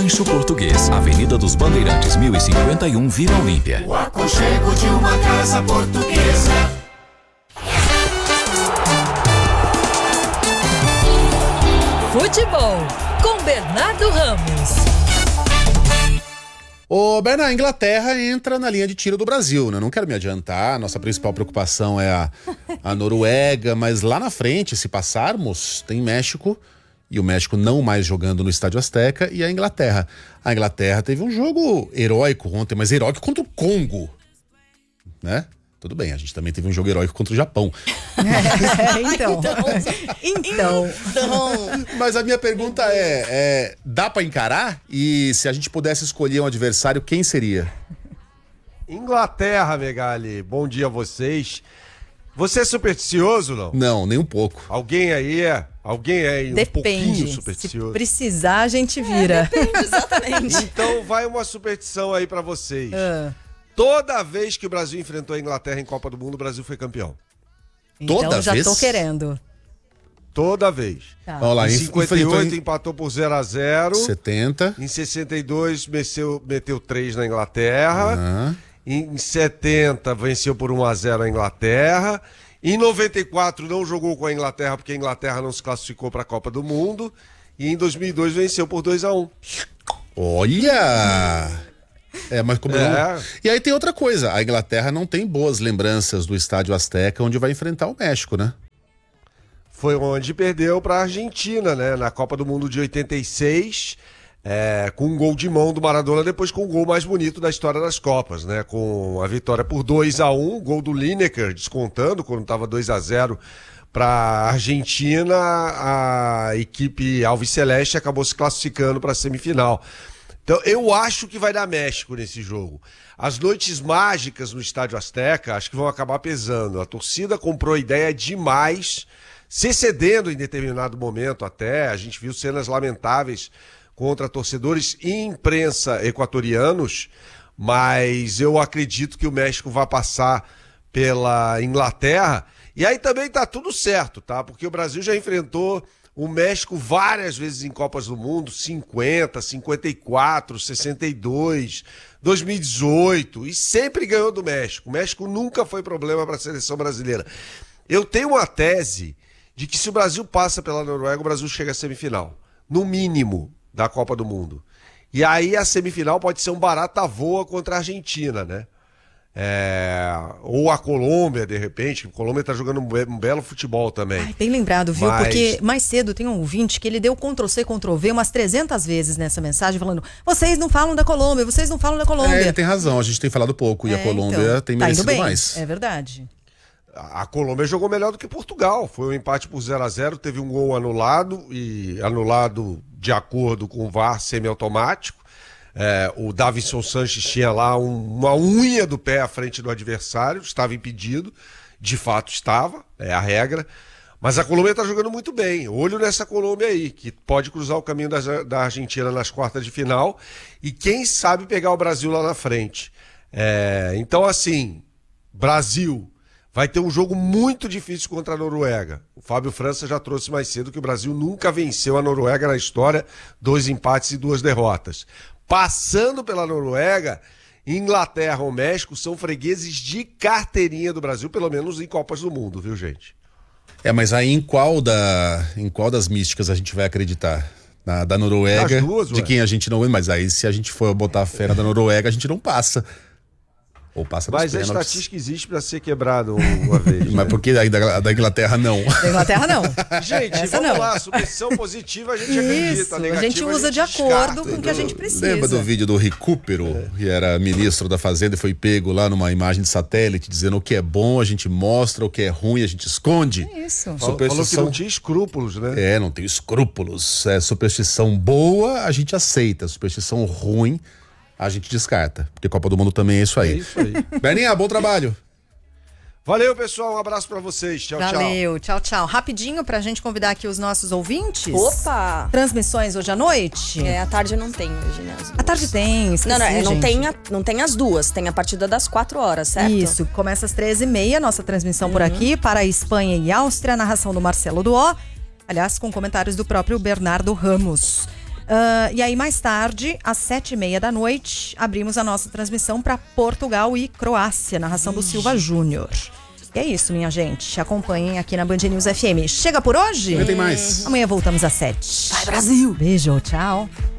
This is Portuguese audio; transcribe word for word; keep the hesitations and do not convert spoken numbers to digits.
Rancho Português, Avenida dos Bandeirantes, mil e cinquenta e um, Vila Olímpia. O aconchego de uma casa portuguesa. Futebol, com Bernardo Ramos. Ô, Bernardo, a Inglaterra entra na linha de tiro do Brasil, né? Não quero me adiantar, nossa principal preocupação é a, a Noruega, mas lá na frente, se passarmos, tem México, e o México não mais jogando no Estádio Azteca, e a Inglaterra. A Inglaterra teve um jogo heróico ontem, mas heróico contra o Congo, né? Tudo bem, a gente também teve um jogo heróico contra o Japão. É, então. então. então. Mas a minha pergunta é, é, dá pra encarar? E se a gente pudesse escolher um adversário, quem seria? Inglaterra, Megali. Bom dia a vocês. Você é supersticioso, não? Não, nem um pouco. Alguém aí é? Alguém é um depende. pouquinho supersticioso? Se precisar, a gente vira. É, depende, exatamente. Então vai uma superstição aí pra vocês. Ah. Toda vez que o Brasil enfrentou a Inglaterra em Copa do Mundo, o Brasil foi campeão. Então Toda já vez? tô querendo. Toda vez. Tá. Vamos lá, Em em cinquenta e oito empatou por zero a zero. setenta. Em sessenta e dois meteu, meteu três na Inglaterra. Uhum. Em setenta venceu por um a zero a Inglaterra. Em noventa e quatro não jogou com a Inglaterra porque a Inglaterra não se classificou para a Copa do Mundo. E em dois mil e dois venceu por dois a um. Olha! É, mas como É. não... E aí tem outra coisa, a Inglaterra não tem boas lembranças do Estádio Azteca, onde vai enfrentar o México, né? Foi onde perdeu para a Argentina, né? Na Copa do Mundo de oitenta e seis, é, com um gol de mão do Maradona, depois com o gol mais bonito da história das Copas, né? Com a vitória por dois a um, gol do Lineker descontando, quando estava dois a zero para a Argentina, a equipe alviceleste acabou se classificando para a semifinal. Então, eu acho que vai dar México nesse jogo. As noites mágicas no Estádio Azteca acho que vão acabar pesando. A torcida comprou ideia demais, se cedendo em determinado momento até. A gente viu cenas lamentáveis contra torcedores e imprensa equatorianos, mas eu acredito que o México vai passar pela Inglaterra. E aí também tá tudo certo, tá? Porque o Brasil já enfrentou o México várias vezes em Copas do Mundo, cinquenta, cinquenta e quatro, sessenta e dois, dois mil e dezoito, e sempre ganhou do México. O México nunca foi problema para a seleção brasileira. Eu tenho uma tese de que se o Brasil passa pela Noruega, o Brasil chega à semifinal, no mínimo, da Copa do Mundo. E aí a semifinal pode ser um barata voa contra a Argentina, né? É... Ou a Colômbia, de repente. A Colômbia tá jogando um, be- um belo futebol também. Ai, bem lembrado, viu? Mas- Porque mais cedo tem um ouvinte que ele deu Ctrl-C, Ctrl-V umas trezentas vezes nessa mensagem, falando: vocês não falam da Colômbia, vocês não falam da Colômbia. É, ele tem razão, a gente tem falado pouco, e a É, Colômbia então, tem tá indo merecido bem. mais. É verdade. A Colômbia jogou melhor do que Portugal. Foi um empate por zero a zero, teve um gol anulado, e anulado de acordo com o V A R semiautomático. É, o Davinson Sanches tinha lá um- uma unha do pé à frente do adversário, estava impedido, de fato estava, é a regra. Mas a Colômbia está jogando muito bem. Olho nessa Colômbia aí, que pode cruzar o caminho da, da Argentina nas quartas de final e quem sabe pegar o Brasil lá na frente. É, então, assim, Brasil vai ter um jogo muito difícil contra a Noruega. O Fábio França já trouxe mais cedo que o Brasil nunca venceu a Noruega na história, dois empates e duas derrotas. Passando pela Noruega, Inglaterra ou México são fregueses de carteirinha do Brasil, pelo menos em Copas do Mundo, viu, gente? É, mas aí em qual, da, em qual das místicas a gente vai acreditar? Na, da Noruega, Nas duas, de ué. quem a gente não... Mas aí se a gente for botar a fé na da Noruega, a gente não passa. Ou passa nos Mas a pênaltis. estatística existe para ser quebrado uma vez. Mas né? por que a da, a da Inglaterra não? Da Inglaterra, não. Gente, Essa vamos não. lá, superstição positiva a gente Isso, acredita, a negativa gente usa de descarta, acordo com o que a gente precisa. Lembra do vídeo do Recupero, que era ministro da Fazenda e foi pego lá numa imagem de satélite, dizendo o que é bom a gente mostra, o que é ruim a gente esconde? É isso. Falou, falou que não tinha escrúpulos, né? É, não tem escrúpulos. É, superstição boa a gente aceita, superstição ruim a gente descarta. Porque Copa do Mundo também é isso aí. É isso aí. Berninha, bom trabalho. Valeu, pessoal. Um abraço pra vocês. Tchau, tchau. Valeu, tchau, tchau. Rapidinho pra gente convidar aqui os nossos ouvintes. Opa! Transmissões hoje à noite? É, à tarde não tem hoje, né? as duas. À tarde tem, esqueci, Não, não, é, não, gente. tem a- não tem as duas, tem a partida das quatro horas, certo? Isso, começa às treze e meia, nossa transmissão por aqui, para a Espanha e Áustria, narração do Marcelo Duó, aliás, com comentários do próprio Bernardo Ramos. Uh, e aí, mais tarde, às sete e meia da noite, abrimos a nossa transmissão para Portugal e Croácia, narração do Silva Júnior. E é isso, minha gente. Acompanhem aqui na Band News F M. Chega por hoje? Amanhã tem mais. Amanhã voltamos às sete. Vai, Brasil! Beijo, tchau.